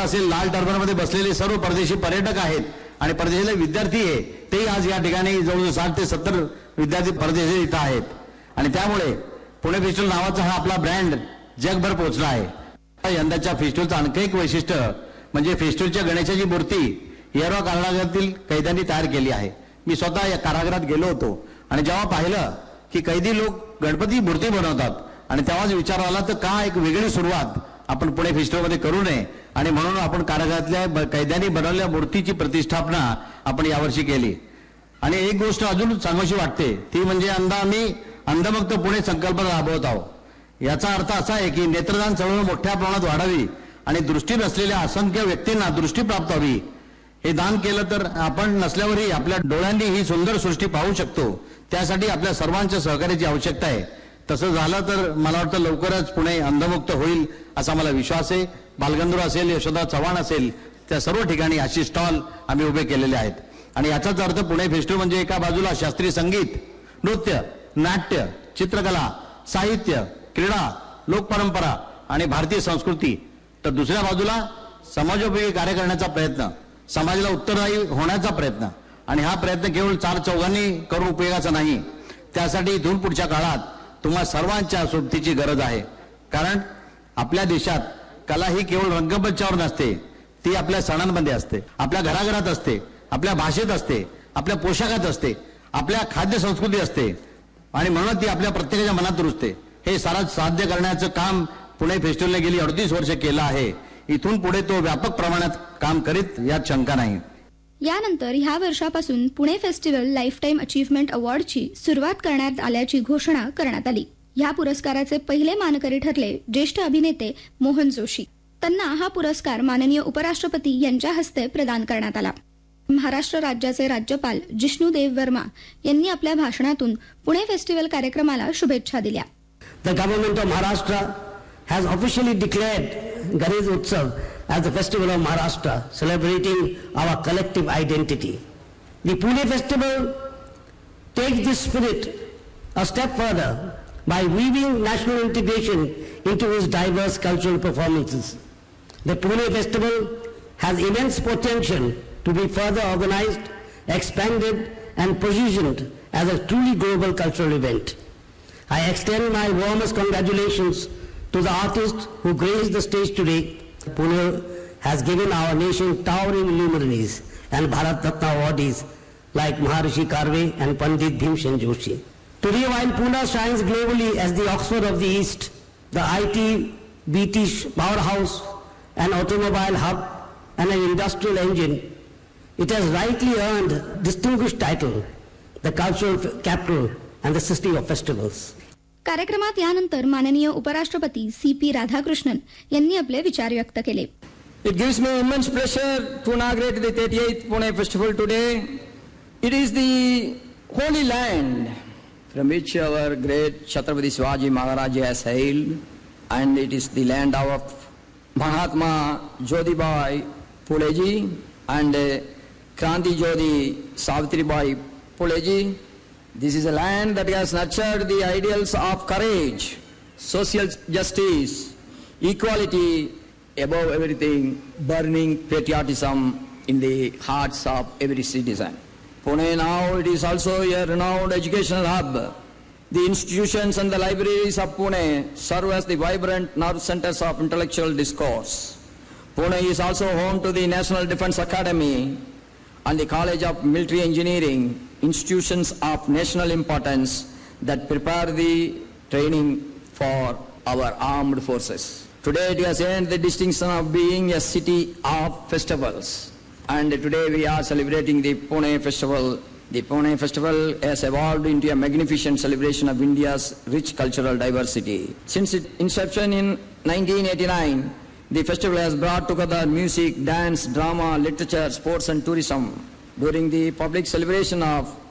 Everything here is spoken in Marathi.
असेल, लाल टर्बनमध्ये बसलेले सर्व परदेशी पर्यटक आहेत आणि परदेशातले विद्यार्थी आहे तेही आज या ठिकाणी जवळजवळ 60 ते 70 विद्यार्थी परदेशी इथं आहेत. आणि त्यामुळे पुणे फेस्टिवल नावाचा हा आपला ब्रँड जगभर पोहोचला आहे. यंदाच्या फेस्टिवलचं आणखी एक वैशिष्ट्य म्हणजे फेस्टिवलच्या गणेशाची मूर्ती येरवा कारागृहातील कैद्यांनी तयार केली आहे. मी स्वतः या कारागृहात गेलो होतो आणि जेव्हा पाहिलं की कैदी लोक गणपती मूर्ती बनवतात आणि तेव्हाच विचार आला तर का एक वेगळी सुरुवात आपण पुणे फेस्टिवलमध्ये करू नये आणि म्हणून आपण कारागृहातल्या कैद्यांनी बनवलेल्या मूर्तीची प्रतिष्ठापना आपण यावर्षी केली. आणि एक गोष्ट अजून सांगावीशी वाटते ती म्हणजे आम्ही अंधमुक्त पुणे संकल्पना राबवत आहोत. याचा अर्थ असा आहे की नेत्रदान चळवळ मोठ्या प्रमाणात वाढावी आणि दृष्टी नसलेल्या असंख्य व्यक्तींना दृष्टी प्राप्त व्हावी. हे दान केलं तर आपण नसल्यावरही आपल्या डोळ्यांनी ही सुंदर सृष्टी पाहू शकतो. त्यासाठी आपल्या सर्वांच्या सहकार्याची आवश्यकता आहे. तसं झालं तर मला वाटतं लवकरच पुणे अंधमुक्त होईल असा मला विश्वास आहे. बालगंधर्व असेल, यशोदा चव्हाण असेल, त्या सर्व ठिकाणी अशी स्टॉल आम्ही उभे केलेले आहेत. आणि याचाच अर्थ पुणे फेस्टिवल म्हणजे एका बाजूला शास्त्रीय संगीत, नृत्य, नाट्य, चित्रकला, साहित्य, क्रीडा, लोकपरंपरा आणि भारतीय संस्कृती, तर दुसऱ्या बाजूला समाजोपयोगी कार्य करण्याचा प्रयत्न, समाजाला उत्तरदायी होण्याचा प्रयत्न. आणि हा प्रयत्न केवळ 4 चौघांनी करून उपयोगाचा नाही. त्यासाठी इथून पुढच्या काळात तुम्हा सर्वांच्या सोबतीची गरज आहे. कारण आपल्या देशात कला ही केवळ रंगमंचावर नसते, ती आपल्या सणांमध्ये असते, आपल्या घराघरात असते, आपल्या भाषेत असते, आपल्या पोशाखात असते, आपल्या खाद्य संस्कृती असते आणि म्हणून ती आपल्या प्रत्येकाच्या मनात रुजते. हे सारा साध्य करण्याचं काम पुणे फेस्टिवलने गेली 38 वर्ष केलं आहे. इथून पुढे तो व्यापक प्रमाणात काम करीत यात शंका नाही. यानंतर ह्या वर्षापासून Pune festival life time achievement अवॉर्डची सुरुवात करण्यात आल्याची घोषणा करण्यात आली. ह्या पुरस्काराचे पहिले मानकरी ठरले ज्येष्ठ अभिनेते मोहन जोशी. त्यांना हा पुरस्कार माननीय उपराष्ट्रपती यांच्या हस्ते प्रदान करण्यात आला. महाराष्ट्र राज्याचे राज्यपाल जिष्णू देव वर्मा यांनी आपल्या भाषणातून पुणे फेस्टिवल कार्यक्रमाला शुभेच्छा दिल्या. The government of Maharashtra has officially declared Ganesh Utsav as the festival of Maharashtra, celebrating our collective identity. The Pune festival takes this spirit a step further by weaving national integration into its diverse cultural performances. The Pune festival has immense potential to be further organized, expanded and positioned as a truly global cultural event. I extend my warmest congratulations to the artists who graced the stage today. Pune has given our nation towering luminaries and Bharat Ratna awardees like Maharishi Karve and Pandit Bhimsen Joshi. Today, while Pune shines globally as the Oxford of the East, the IT, BT powerhouse, an automobile hub and an industrial engine, it has rightly earned distinguished title, the cultural capital and the city of festivals. कार्यक्रमात यानंतर माननीय उपराष्ट्रपती CP राधाकृष्णन यांनी आपले विचार व्यक्त केले. It gives me immense pleasure to inaugurate the 38th Pune Festival today. It is the holy land from which our great Chhatrapati Shivaji Maharaj has hailed, and it is the land of Mahatma Jyotibai Phuleji and Kranti Jyoti Savitribai Phuleji. This is a land that has nurtured the ideals of courage, social justice, equality, above everything, burning patriotism in the hearts of every citizen. Pune now, it is also a renowned educational hub. The institutions and the libraries of Pune serve as the vibrant nerve centers of intellectual discourse. Pune is also home to the National Defence Academy and the College of Military Engineering, institutions of national importance that prepare the training for our armed forces. Today it has earned the distinction of being a city of festivals. And today we are celebrating the Pune Festival. The Pune Festival has evolved into a magnificent celebration of India's rich cultural diversity. Since its inception in 1989, the festival has brought together music, dance, drama, literature, sports and tourism. During the public celebration of